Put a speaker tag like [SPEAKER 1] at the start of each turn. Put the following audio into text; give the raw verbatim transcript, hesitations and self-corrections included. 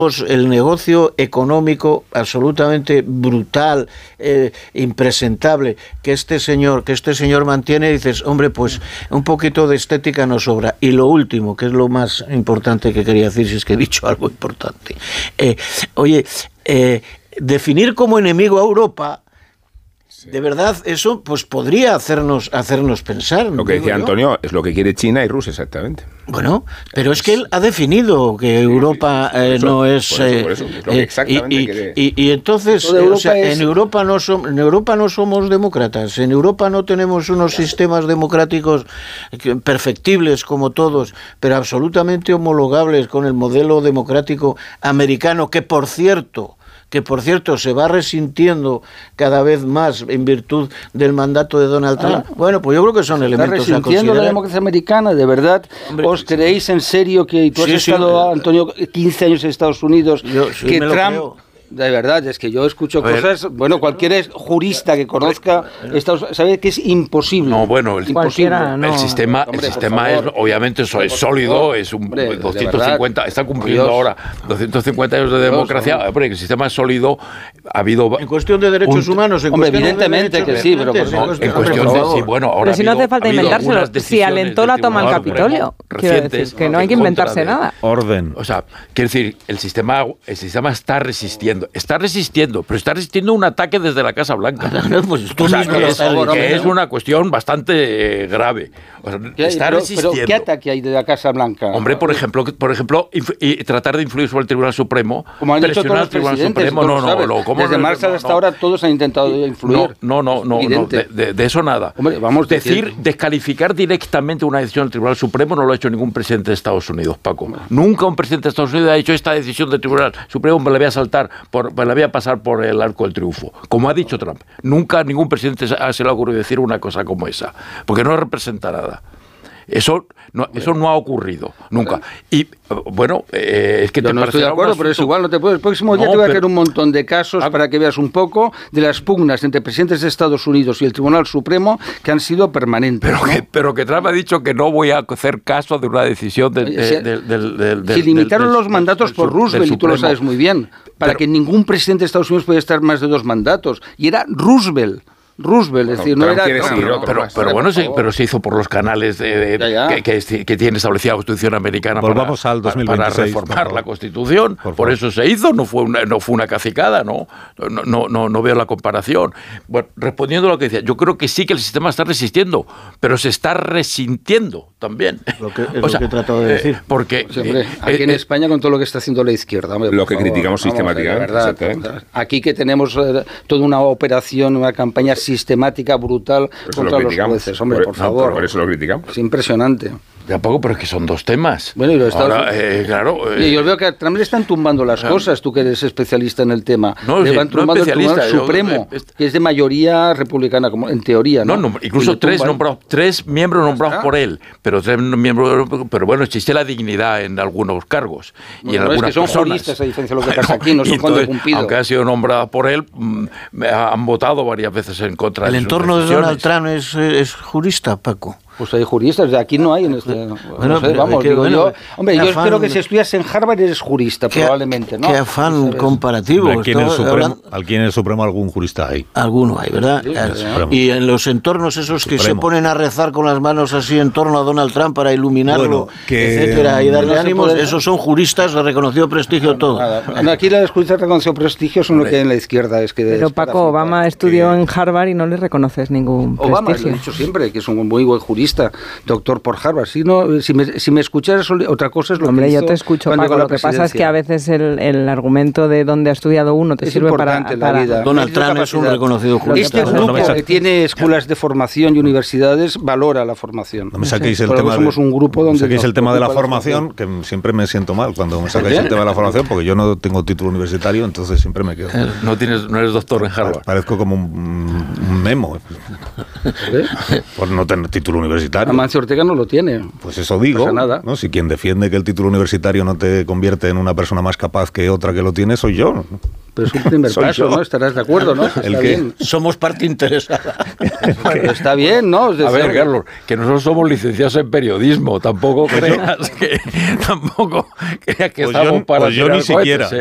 [SPEAKER 1] el negocio económico absolutamente brutal, eh, impresentable que este señor que este señor mantiene, dices, hombre, pues un poquito de estética nos sobra. Y lo último, que es lo más importante que quería decir, si es que he dicho algo importante, eh, oye, eh, definir como enemigo a Europa, de verdad, eso pues podría hacernos hacernos pensar.
[SPEAKER 2] Lo que decía Antonio es lo que quiere China y Rusia, exactamente.
[SPEAKER 1] Bueno, pero es que él ha definido que Europa eh,
[SPEAKER 2] eso,
[SPEAKER 1] no es...
[SPEAKER 2] Por eso, por eso, es lo que exactamente
[SPEAKER 1] y,
[SPEAKER 2] quiere.
[SPEAKER 1] y, y, y entonces, eh, o sea, es... en, Europa no som, en Europa no somos demócratas, en Europa no tenemos unos sistemas democráticos perfectibles como todos, pero absolutamente homologables con el modelo democrático americano, que por cierto... que por cierto se va resintiendo cada vez más en virtud del mandato de Donald Trump. Ah, bueno, pues yo creo que son elementos a considerar. ¿Está resintiendo
[SPEAKER 3] la democracia americana? ¿De verdad? Hombre, ¿os creéis en serio que tú has sí, estado, sí, Antonio, quince años en Estados Unidos,
[SPEAKER 1] yo, sí,
[SPEAKER 3] que
[SPEAKER 1] me
[SPEAKER 3] Trump...
[SPEAKER 1] Lo creo.
[SPEAKER 3] De verdad, es que yo escucho cosas, bueno, cualquier jurista que conozca Estados, sabe que es imposible.
[SPEAKER 4] No, bueno, el,
[SPEAKER 3] imposible.
[SPEAKER 4] No. el sistema, hombre, el sistema es, obviamente, eso es sólido, es un hombre, doscientos cincuenta, está cumpliendo Dios. ahora doscientos cincuenta años de democracia, Dios, hombre, el sistema es sólido, ha habido...
[SPEAKER 1] En cuestión de derechos un, humanos, en
[SPEAKER 3] hombre, evidentemente que sí, pero...
[SPEAKER 4] No,
[SPEAKER 3] por
[SPEAKER 4] en cuestión de, sí, bueno, ahora
[SPEAKER 5] pero si no hace falta inventárselo, si alentó la toma al Capitolio, quiero decir, que no hay que inventarse nada.
[SPEAKER 6] Orden.
[SPEAKER 4] O sea, quiero decir, el sistema, el sistema está resistiendo, está resistiendo pero está resistiendo un ataque desde la Casa Blanca.
[SPEAKER 1] Pues tú
[SPEAKER 4] o sea,
[SPEAKER 1] mismo
[SPEAKER 4] que
[SPEAKER 1] lo
[SPEAKER 4] es,
[SPEAKER 1] sabes,
[SPEAKER 4] que ¿no? es una cuestión bastante eh, grave. O sea, está
[SPEAKER 3] pero,
[SPEAKER 4] resistiendo.
[SPEAKER 3] Pero ¿qué ataque hay de la Casa Blanca?
[SPEAKER 4] Hombre, por ejemplo, por ejemplo y tratar de influir sobre el Tribunal Supremo.
[SPEAKER 3] Como han dicho todos los
[SPEAKER 4] Tribunal
[SPEAKER 3] presidentes,
[SPEAKER 4] Supremo, no, no,
[SPEAKER 3] no,
[SPEAKER 4] ¿cómo
[SPEAKER 3] desde
[SPEAKER 4] no,
[SPEAKER 3] Marshall
[SPEAKER 4] no,
[SPEAKER 3] hasta
[SPEAKER 4] no,
[SPEAKER 3] ahora todos han intentado influir.
[SPEAKER 4] No, no, no, no, de, de, de eso nada.
[SPEAKER 3] Hombre, vamos
[SPEAKER 4] decir,
[SPEAKER 3] decir...
[SPEAKER 4] descalificar directamente una decisión del Tribunal Supremo no lo ha hecho ningún presidente de Estados Unidos, Paco. Hombre. Nunca un presidente de Estados Unidos ha hecho esta decisión del Tribunal Supremo, me la voy a saltar, por, me la voy a pasar por el arco del triunfo. Como ha dicho Trump, nunca ningún presidente se le ha ocurrido decir una cosa como esa, porque no representa nada. Eso no, eso no ha ocurrido nunca. Y bueno, eh, es que
[SPEAKER 3] yo
[SPEAKER 4] te
[SPEAKER 3] no estoy de acuerdo, pero es igual, no te puedo. El próximo día no, te voy a traer un montón de casos ah, para que veas un poco de las pugnas entre presidentes de Estados Unidos y el Tribunal Supremo que han sido permanentes.
[SPEAKER 4] Pero,
[SPEAKER 3] ¿no?
[SPEAKER 4] que, pero que Trump ha dicho que no voy a hacer caso de una decisión del...
[SPEAKER 3] De,
[SPEAKER 4] de, de, de, de, de,
[SPEAKER 3] se limitaron
[SPEAKER 4] del,
[SPEAKER 3] los mandatos
[SPEAKER 4] del,
[SPEAKER 3] por
[SPEAKER 4] del,
[SPEAKER 3] Roosevelt,
[SPEAKER 4] del
[SPEAKER 3] y tú lo sabes muy bien, para pero, que ningún presidente de Estados Unidos podía estar más de dos mandatos. Y era Roosevelt. Roosevelt, es decir, no era...
[SPEAKER 4] No, pero, pero bueno, se, pero se hizo por los canales de, de, ya, ya. Que, que, que tiene establecida la Constitución americana.
[SPEAKER 6] Volvamos
[SPEAKER 4] para,
[SPEAKER 6] al dos mil veintiséis,
[SPEAKER 4] para reformar la Constitución. Por, por eso se hizo, no fue una, no fue una cacicada, ¿no? No, no, no, no veo la comparación. Bueno, respondiendo a lo que decía, yo creo que sí que el sistema está resistiendo, pero se está resintiendo también.
[SPEAKER 1] Lo que, es
[SPEAKER 4] o
[SPEAKER 1] lo
[SPEAKER 4] sea,
[SPEAKER 1] que he tratado de decir.
[SPEAKER 4] Eh, porque
[SPEAKER 3] sí, hombre, aquí eh, en España con todo lo que está haciendo la izquierda. Hombre,
[SPEAKER 2] lo que
[SPEAKER 3] favor,
[SPEAKER 2] criticamos
[SPEAKER 3] vamos,
[SPEAKER 2] sistemáticamente.
[SPEAKER 3] Verdad, aquí que tenemos eh, toda una operación, una campaña sistemática brutal contra los jueces, hombre, por, por favor.
[SPEAKER 2] No, por eso lo criticamos.
[SPEAKER 3] Es impresionante.
[SPEAKER 4] Tampoco, pero es que son dos temas.
[SPEAKER 3] Bueno, y lo Estados
[SPEAKER 4] Ahora, eh, claro. Eh,
[SPEAKER 3] y yo veo que a Trump le están tumbando las claro. cosas, tú que eres especialista en el tema. No, le van sí, tumbando no el Tribunal Supremo, yo, eh, que es de mayoría republicana, como en teoría, ¿no?
[SPEAKER 4] No, no incluso tres nombrados, tres miembros nombrados por él, pero tres miembros, pero bueno, existe la dignidad en algunos cargos
[SPEAKER 3] bueno,
[SPEAKER 4] y en
[SPEAKER 3] no,
[SPEAKER 4] algunas
[SPEAKER 3] es que son
[SPEAKER 4] personas.
[SPEAKER 3] juristas, a diferencia de lo que pasa aquí, no son
[SPEAKER 4] entonces,
[SPEAKER 3] Cumpido.
[SPEAKER 4] Aunque ha sido nombrada por él, han votado varias veces en contra
[SPEAKER 1] el
[SPEAKER 4] de
[SPEAKER 1] El entorno de Donald Trump es, es jurista, Paco.
[SPEAKER 3] Pues hay juristas, de aquí no hay en este...
[SPEAKER 1] Bueno,
[SPEAKER 3] no sé, vamos,
[SPEAKER 1] que,
[SPEAKER 3] digo
[SPEAKER 1] bueno,
[SPEAKER 3] yo, hombre, yo
[SPEAKER 1] afán,
[SPEAKER 3] espero que si estudias en Harvard eres jurista,
[SPEAKER 1] qué,
[SPEAKER 3] probablemente, ¿no?
[SPEAKER 1] Qué afán ¿sabes? Comparativo.
[SPEAKER 6] Aquí en, el Supremo, aquí en el Supremo algún jurista hay.
[SPEAKER 1] Alguno hay, ¿verdad? Sí, sí, y en los entornos esos que Supremo. Se ponen a rezar con las manos así en torno a Donald Trump para iluminarlo, bueno, que, etcétera, y darle no ánimos, puede... esos son juristas de reconocido prestigio no, todo.
[SPEAKER 3] Nada. Aquí los juristas de reconocido prestigio son lo que hay en la izquierda. Es que
[SPEAKER 5] Pero
[SPEAKER 3] es
[SPEAKER 5] Paco, Obama estudió en Harvard y no le reconoces ningún prestigio.
[SPEAKER 3] Obama, lo he dicho siempre, que es un muy buen jurista, doctor por Harvard. Si, no, si, me, si me escucharas, otra cosa es lo
[SPEAKER 5] Hombre,
[SPEAKER 3] que hizo
[SPEAKER 5] yo te escucho, Paco, lo que pasa es que a veces el, el argumento de dónde ha estudiado uno te
[SPEAKER 3] es
[SPEAKER 5] sirve para, para...
[SPEAKER 3] Vida.
[SPEAKER 1] Donald Trump es un reconocido jurista.
[SPEAKER 3] Este grupo no que tiene escuelas de formación y universidades valora la formación.
[SPEAKER 6] No me saquéis el
[SPEAKER 3] Por
[SPEAKER 6] tema,
[SPEAKER 3] somos un grupo donde
[SPEAKER 6] me saquéis el tema de la formación, que siempre me siento mal cuando me sacáis el tema de la formación, porque yo no tengo título universitario, entonces siempre me quedo.
[SPEAKER 4] No tienes, no eres doctor en Harvard.
[SPEAKER 6] Parezco como un, un memo. ¿Eh? Por no tener título universitario.
[SPEAKER 3] Amancio Ortega no lo tiene.
[SPEAKER 6] Pues eso digo. No nada. ¿No? Si quien defiende que el título universitario no te convierte en una persona más capaz que otra que lo tiene, soy yo.
[SPEAKER 3] Pero es un primer
[SPEAKER 2] Soy
[SPEAKER 3] paso,
[SPEAKER 2] yo.
[SPEAKER 3] ¿no? Estarás de acuerdo, ¿no? Está
[SPEAKER 6] ¿El qué?
[SPEAKER 3] bien.
[SPEAKER 1] Somos parte interesada.
[SPEAKER 3] Pero está bien, ¿no? Es
[SPEAKER 4] A
[SPEAKER 3] decir,
[SPEAKER 4] ver, Carlos, que nosotros somos licenciados en periodismo, tampoco creas que tampoco creas que
[SPEAKER 6] Pues
[SPEAKER 4] estamos
[SPEAKER 6] yo-
[SPEAKER 4] para
[SPEAKER 6] pues yo
[SPEAKER 4] tirar
[SPEAKER 6] ni siquiera.
[SPEAKER 4] cohetes, ¿eh?